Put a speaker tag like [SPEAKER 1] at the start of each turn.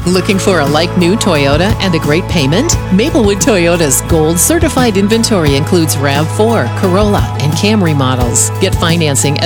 [SPEAKER 1] Looking for a like-new Toyota and a great payment? Maplewood Toyota's Gold Certified inventory includes RAV4, Corolla, and Camry models. Get financing